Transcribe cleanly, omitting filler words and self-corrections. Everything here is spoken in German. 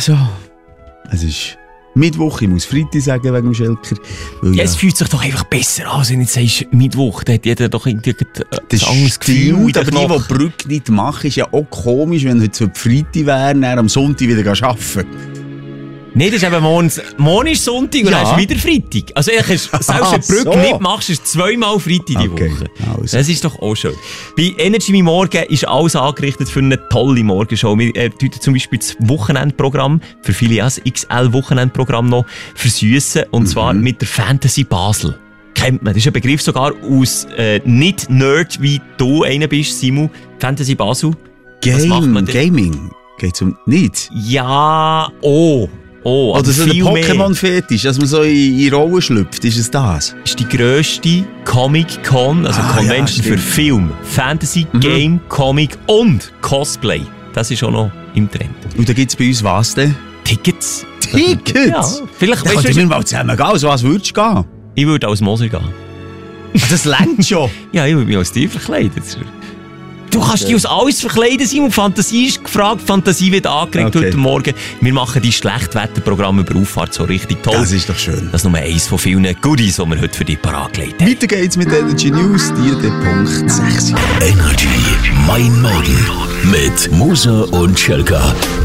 Also, es ist Mittwoch, ich muss Freitag sagen wegen dem Schelker. Ja, es fühlt sich doch einfach besser an, wenn du jetzt sagst, Mittwoch, da hat jeder doch irgendwie ein anderes Gefühl. Aber die Brücke nicht machen, ist ja auch komisch, wenn heute so Freitag wäre, dann am Sonntag wieder arbeiten. Nein, das ist eben morgen ist Sonntag und dann ist wieder Freitag. Also eigentlich selbst wenn du die Brücke nicht machst, ist zweimal Freitag die Woche. Also. Das ist doch auch schön. Bei Energy My Morgen ist alles angerichtet für eine tolle Morgenshow. Wir tun zum Beispiel das Wochenendprogramm, für viele das XL-Wochenendprogramm noch versüssen. Und zwar mit der Fantasy Basel. Kennt man. Das ist ein Begriff sogar aus nicht Nerd, wie du einer bist, Simon. Fantasy Basel. Was macht man denn? Gaming. Geht's um nicht? Ja, oder so ein Pokémon-Fetisch, dass man so in Rollen schlüpft, ist es das? Das ist die grösste Comic-Con, also Convention für Film, Fantasy, Game, Comic und Cosplay. Das ist auch noch im Trend. Und da gibt es bei uns was denn? Tickets? Ja, vielleicht weißt du mal zusammen gehen. Also was würdest du gehen? Ich würde als Moser gehen. Das reicht schon. Ja, ich würde mich als dir verkleidet. Du kannst dich aus alles verkleiden, Simon. Fantasie ist gefragt, Fantasie wird angeregt heute Morgen. Wir machen die Schlechtwetterprogramme über Auffahrt so richtig toll. Das ist doch schön. Das ist nur eins von vielen Goodies, die wir heute für dich parat gelegt haben. Weiter geht's mit Energy News, der Punkt 6. Energy, mein Morgen mit Musa und Schelka.